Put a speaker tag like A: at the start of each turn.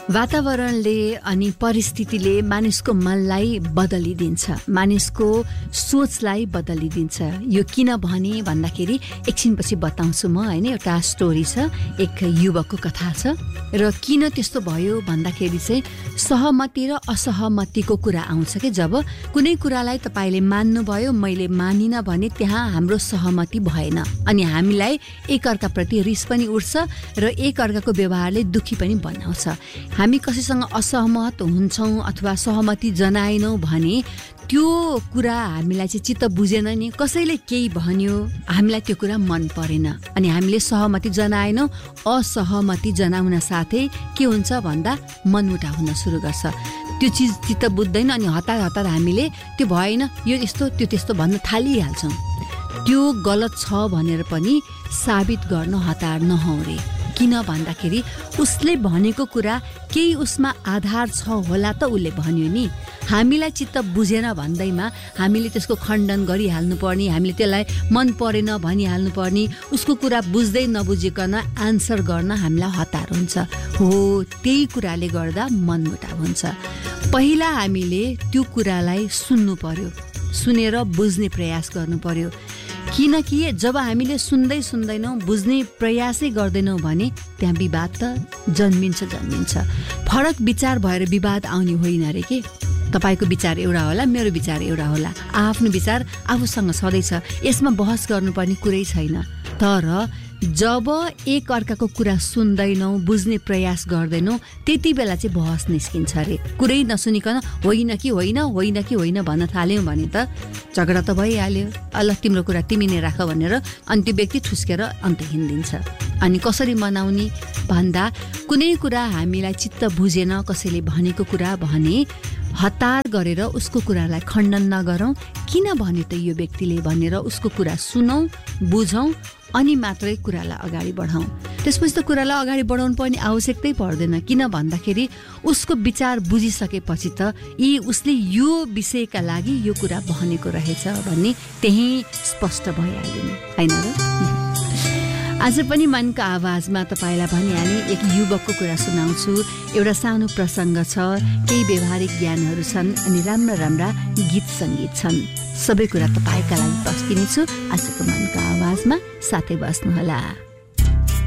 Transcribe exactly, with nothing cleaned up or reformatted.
A: वातावरणले अनि परिस्थितिले मानिसको मनलाई बदलिदिन्छ, मानिसको सोचलाई बदलिदिन्छ। यो किन भने भन्दाखेरि एकछिनपछि बताउँछु म, होइन। एउटा स्टोरी छ, एक युवकको कथा छ। र किन त्यस्तो भयो भन्दाखेरि चाहिँ सहमति र असहमतिको कुरा आउँछ कि जब कुनै कुरालाई तपाईँले मान्नुभयो, मैले मानिनँ भने त्यहाँ हाम्रो सहमति भएन अनि हामीलाई एकअर्काप्रति रिस पनि उठ्छ र एकअर्काको व्यवहारले दुखी पनि बनाउँछ। हामी कसैसँग असहमत हुन्छौँ अथवा सहमति जनाएनौँ भने त्यो कुरा हामीलाई चाहिँ चित्त बुझेन नि, कसैले केही भन्यो, हामीलाई त्यो कुरा मन परेन अनि हामीले सहमति जनाएनौँ। असहमति जनाउन साथै के हुन्छ भन्दा मनमुटाव हुन सुरु गर्छ। त्यो चिज चित्त बुझ्दैन अनि हतार हतार हामीले त्यो भएन, यो यस्तो त्यो त्यस्तो भन्न थालिहाल्छौँ। त्यो गलत छ भनेर पनि साबित गर्न हतार नहौ रे। किन भन्दाखेरि उसले भनेको कुरा केही उसमा आधार छ होला त उसले भन्यो नि। हामीलाई चित्त बुझेन भन्दैमा हामीले त्यसको खण्डन गरिहाल्नु पर्ने, हामीले त्यसलाई मन परेन भनिहाल्नु पर्ने, उसको कुरा बुझ्दै नबुझिकन आन्सर गर्न हामीलाई हतार हुन्छ। हो, त्यही कुराले गर्दा मनमुटाव हुन्छ। पहिला हामीले त्यो कुरालाई सुन्नु पर्यो, सुनेर बुझ्ने प्रयास गर्नु पर्यो। किनकि जब हामीले सुन्दै सुन्दैनौँ, बुझ्ने प्रयासै गर्दैनौँ भने त्यहाँ विवाद त जन्मिन्छ जन्मिन्छ फरक विचार भएर विवाद आउने होइन रे के। तपाईँको विचार एउटा होला, मेरो विचार एउटा होला, आफ्नो विचार आफूसँग सधैँ छ, यसमा बहस गर्नुपर्ने कुरै छैन। तर जब एक अर्काको कुरा सुन्दैनौँ, बुझ्ने प्रयास गर्दैनौँ, त्यति बेला चाहिँ बहस निस्किन्छ अरे। कुरै नसुनिकन होइन कि होइन, होइन कि होइन भन्न थाल्यौँ भने त झगडा त भइहाल्यो। अल्ल तिम्रो कुरा तिमी नै राख भनेर अनि त्यो व्यक्ति ठुस्केर अन्त हिँडिदिन्छ। अनि कसरी मनाउने भन्दा कुनै कुरा हामीलाई चित्त बुझेन, कसैले भनेको कुरा भने हतार गरेर उसको कुरालाई खण्डन नगरौँ। किन भन्यो त यो व्यक्तिले भनेर उसको कुरा सुनौँ, बुझौँ अनि मात्रै कुरालाई अगाडि बढाउँ। त्यसपछि त कुरालाई अगाडि बढाउनु पर्ने आवश्यकतै पर्दैन। किन भन्दाखेरि उसको विचार बुझिसकेपछि त यी उसले यो विषयका लागि यो कुरा भनेको रहेछ भन्ने त्यही स्पष्ट भइहाल्यो नि, होइन र? आज पनि मनको आवाजमा तपाईँलाई भनिहालेँ, एक युवकको कुरा सुनाउँछु। एउटा सानो प्रसङ्ग छ, केही व्यवहारिक ज्ञानहरू छन् अनि राम्रा राम्रा गीत सङ्गीत छन्। सबै कुरा तपाईँका लागि बस्किनेछु आजको मनको आवाजमा। साथै बस्नुहोला।